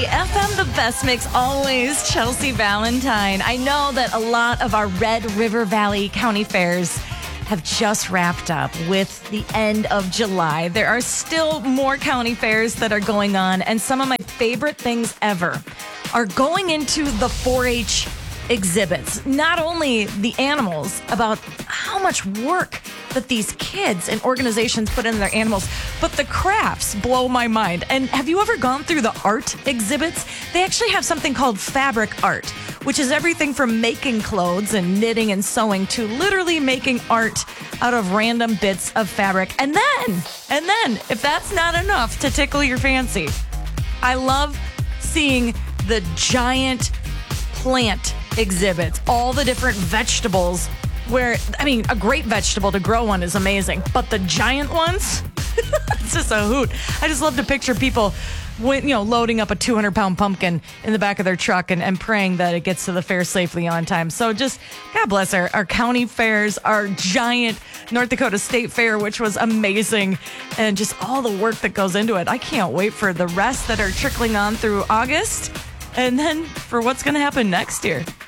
FM, the best mix always, Chelsea Valentine. I know that a lot of our Red River Valley County fairs have just wrapped up with the end of July. There are still more county fairs that are going on, and some of my favorite things ever are going into the 4-H exhibits. Not only the animals, about how much work that these kids and organizations put in their animals, but the crafts blow my mind. And have you ever gone through the art exhibits? They actually have something called fabric art, which is everything from making clothes and knitting and sewing to literally making art out of random bits of fabric. And then, if that's not enough to tickle your fancy, I love seeing the giant plant exhibits, all the different vegetables where, I mean, a great vegetable to grow one is amazing, but the giant ones, it's just a hoot. I just love to picture people loading up a 200-pound pumpkin in the back of their truck and praying that it gets to the fair safely on time. So just, God bless our county fairs, our giant North Dakota State Fair, which was amazing, and just all the work that goes into it. I can't wait for the rest that are trickling on through August, and then for what's going to happen next year.